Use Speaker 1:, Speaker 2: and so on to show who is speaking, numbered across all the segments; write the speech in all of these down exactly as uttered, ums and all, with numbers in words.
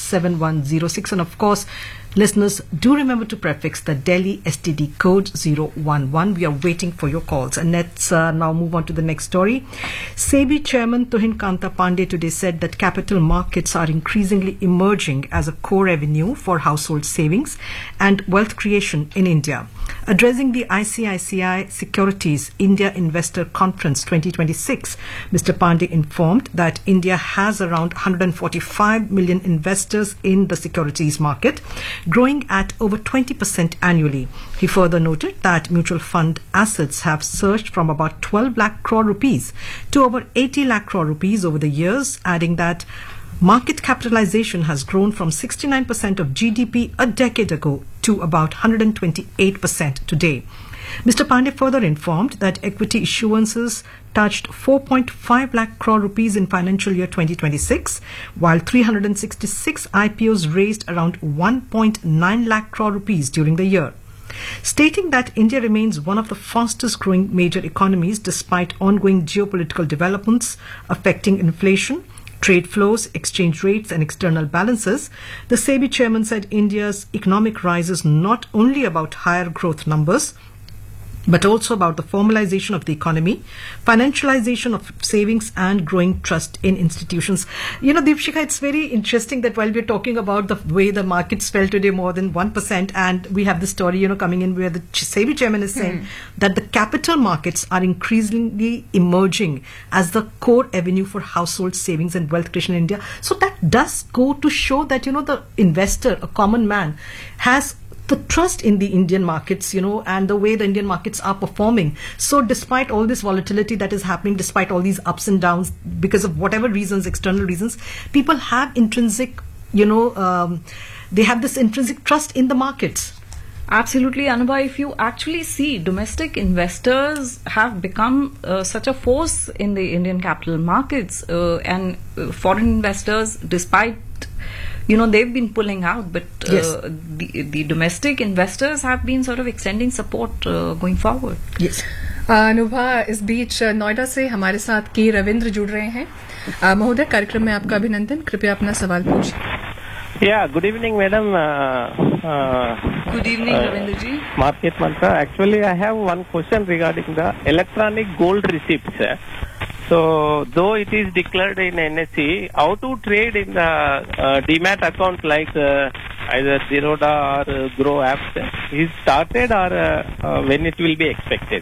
Speaker 1: seven one zero six. And of course, listeners, do remember to prefix the Delhi S T D code zero one one. We are waiting for your calls. And let's uh, now move on to the next story. SEBI Chairman Tuhin Kanta Pandey today said that capital markets are increasingly emerging as a core avenue for household savings and wealth creation in India. Addressing the I C I C I Securities India Investor Conference twenty twenty-six, Mister Pandey informed that India has around one hundred forty-five million investors in the securities market, growing at over twenty percent annually. He further noted that mutual fund assets have surged from about twelve lakh crore rupees to over eighty lakh crore rupees over the years, adding that market capitalization has grown from sixty-nine percent of G D P a decade ago to about one hundred twenty-eight percent today. Mister Pandey further informed that equity issuances touched four point five lakh crore rupees in financial year twenty twenty-six, while three hundred sixty-six I P Os raised around one point nine lakh crore rupees during the year. Stating that India remains one of the fastest growing major economies despite ongoing geopolitical developments affecting inflation, trade flows, exchange rates and external balances, the SEBI chairman said India's economic rise is not only about higher growth numbers, but also about the formalization of the economy, financialization of savings and growing trust in institutions. You know, Deepshika, it's very interesting that while we're talking about the way the markets fell today more than one percent, and we have the story, you know, coming in where the SEBI chairman is saying mm. that the capital markets are increasingly emerging as the core avenue for household savings and wealth creation in India. So that does go to show that, you know, the investor, a common man, has the trust in the Indian markets, you know, and the way the Indian markets are performing. So despite all this volatility that is happening, despite all these ups and downs, because of whatever reasons, external reasons, people have intrinsic, you know, um, they have this intrinsic trust in the markets.
Speaker 2: Absolutely, Anubha. If you actually see, domestic investors have become uh, such a force in the Indian capital markets, uh, and uh, foreign investors, despite you know, they've been pulling out, but uh,
Speaker 1: yes.
Speaker 2: the, the domestic investors have been sort of extending support uh, going forward.
Speaker 1: Yes.
Speaker 3: Anubha, इस बीच नोएडा से हमारे साथ के रविंद्र जुड़ रहे हैं. महोदय, कार्यक्रम में आपका अभिनंदन. कृपया अपना सवाल पूछिए.
Speaker 4: Yeah, good evening, madam. Uh,
Speaker 2: uh, good evening, uh, Ravindra ji.
Speaker 4: Market Mantra. Actually, I have one question regarding the electronic gold receipts. So, though it is declared in N S E, how to trade in the uh, Demat account like uh, either Zerodha or uh, Grow apps? Is started or uh, uh, when it will be expected?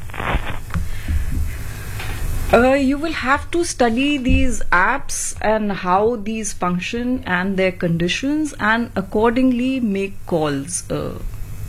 Speaker 2: Uh, you will have to study these apps and how these function and their conditions, and accordingly make calls. Uh,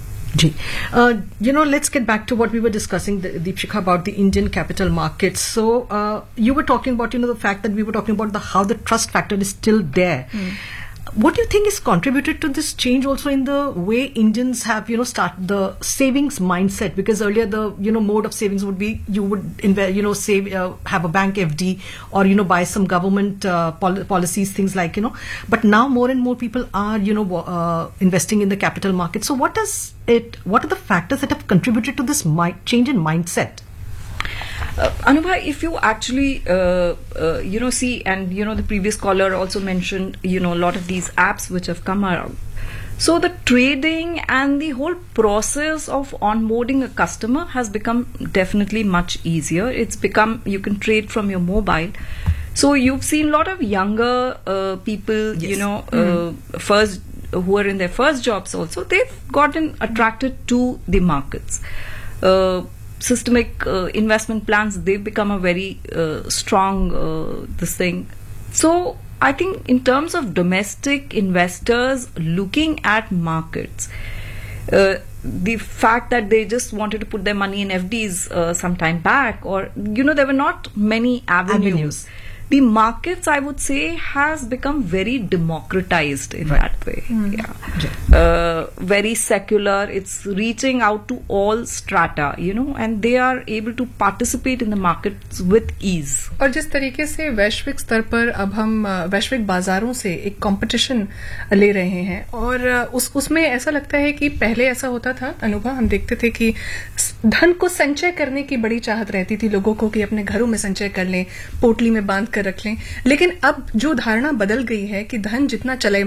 Speaker 1: Uh, you know, let's get back to what we were discussing, Deepshika, about the Indian capital markets. So uh, you were talking about, you know, the fact that we were talking about the how the trust factor is still there. Mm. What do you think is contributed to this change also in the way Indians have, you know, start the savings mindset? Because earlier the, you know, mode of savings would be you would invest, you know, save, uh, have a bank F D or, you know, buy some government uh, pol- policies, things like, you know. But now more and more people are, you know, uh, investing in the capital market. So what does it, what are the factors that have contributed to this mi- change in mindset?
Speaker 2: Uh, Anubha, if you actually, uh, uh, you know, see, and, you know, the previous caller also mentioned, you know, a lot of these apps which have come around. So the trading and the whole process of onboarding a customer has become definitely much easier. It's become, you can trade from your mobile. So you've seen a lot of younger uh, people, yes. you know, mm-hmm. uh, first, who are in their first jobs also, they've gotten attracted to the markets. Uh, systemic uh, investment plans, they've become a very uh, strong uh, this thing. So I think in terms of domestic investors looking at markets, uh, the fact that they just wanted to put their money in F Ds uh, some time back, or, you know, there were not many avenues. avenues. The markets, I would say, has become very democratized in right. that way. Mm. Yeah, uh, very secular. It's reaching out to all strata, you know, and they are able to participate in the markets with ease.
Speaker 3: और जिस तरीके से वैश्विक स्तर पर अब हम वैश्विक बाजारों से एक कंपटीशन ले रहे हैं, और उस उसमें ऐसा लगता है कि पहले ऐसा होता था, अनुभव, हम देखते थे कि धन को संचय करने की बड़ी चाहत रहती थी लोगों को कि अपने घरों में संचय कर लें, पोटली में बांध रख लें. लेकिन अब जो धारणा बदल गई है कि धन जितना चले